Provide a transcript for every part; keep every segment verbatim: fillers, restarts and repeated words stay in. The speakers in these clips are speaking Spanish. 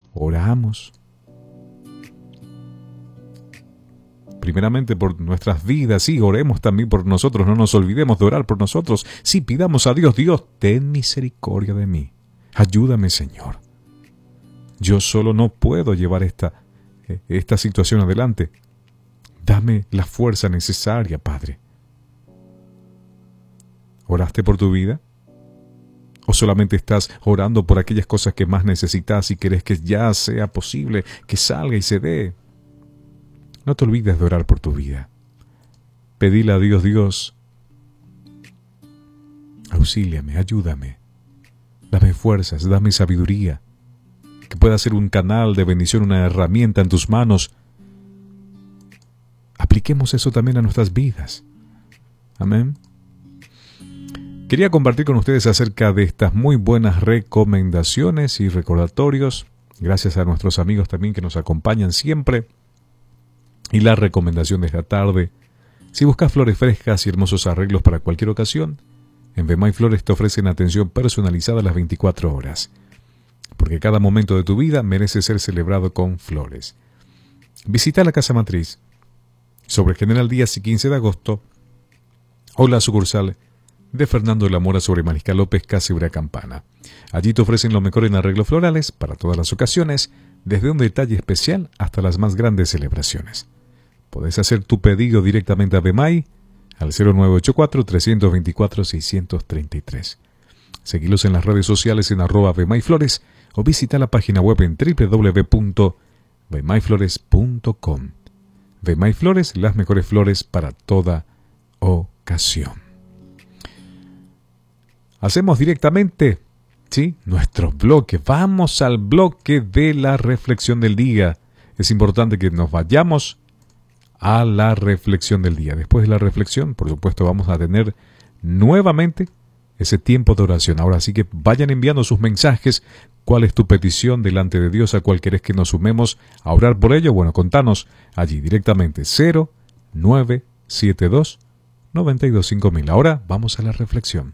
oramos. Primeramente por nuestras vidas, sí, oremos también por nosotros, no nos olvidemos de orar por nosotros. Sí, pidamos a Dios, Dios, ten misericordia de mí. Ayúdame, Señor. Yo solo no puedo llevar esta, esta situación adelante. Dame la fuerza necesaria, Padre. ¿Oraste por tu vida? ¿O solamente estás orando por aquellas cosas que más necesitas y querés que ya sea posible, que salga y se dé? No te olvides de orar por tu vida. Pedile a Dios, Dios, auxíliame, ayúdame. Dame fuerzas, dame sabiduría. Que pueda ser un canal de bendición, una herramienta en tus manos. Apliquemos eso también a nuestras vidas. Amén. Quería compartir con ustedes acerca de estas muy buenas recomendaciones y recordatorios. Gracias a nuestros amigos también que nos acompañan siempre. Y la recomendación de esta tarde: si buscas flores frescas y hermosos arreglos para cualquier ocasión, en Bemay Flores te ofrecen atención personalizada las veinticuatro horas. Porque cada momento de tu vida merece ser celebrado con flores. Visita la Casa Matriz sobre General Díaz y quince de agosto o la sucursal de Fernando de la Mora sobre Mariscal López, casi Brea Campana. Allí te ofrecen lo mejor en arreglos florales para todas las ocasiones, desde un detalle especial hasta las más grandes celebraciones. Podés hacer tu pedido directamente a Bemay al cero nueve ocho cuatro, tres dos cuatro, seis tres tres. Seguilos en las redes sociales en arroba bemayflores o visita la página web en doble u doble u doble u punto bemayflores punto com. Bemay Flores, las mejores flores para toda ocasión. Hacemos directamente, ¿sí?, nuestro bloque. Vamos al bloque de la reflexión del día. Es importante que nos vayamos a la reflexión del día. Después de la reflexión, por supuesto, vamos a tener nuevamente ese tiempo de oración. Ahora sí que vayan enviando sus mensajes. ¿Cuál es tu petición delante de Dios? ¿A cuál querés que nos sumemos a orar por ello? Bueno, contanos allí directamente. cero nueve siete dos, nueve dos cinco mil. Ahora vamos a la reflexión.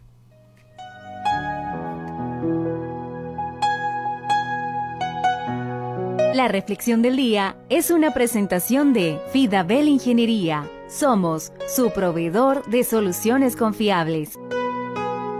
La reflexión del día es una presentación de Fidabel Ingeniería. Somos su proveedor de soluciones confiables.